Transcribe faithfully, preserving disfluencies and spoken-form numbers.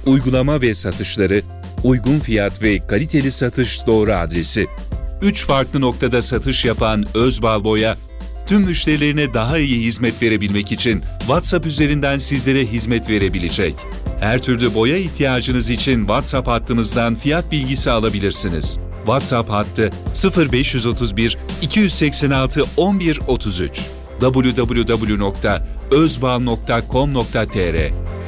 Uygulama ve satışları, uygun fiyat ve kaliteli satış doğru adresi. Üç farklı noktada satış yapan Özbal Boya, tüm müşterilerine daha iyi hizmet verebilmek için WhatsApp üzerinden sizlere hizmet verebilecek. Her türlü boya ihtiyacınız için WhatsApp hattımızdan fiyat bilgisi alabilirsiniz. WhatsApp hattı sıfır beş otuz bir iki seksen altı on bir otuz üç. double-u double-u double-u nokta özbal nokta com nokta tr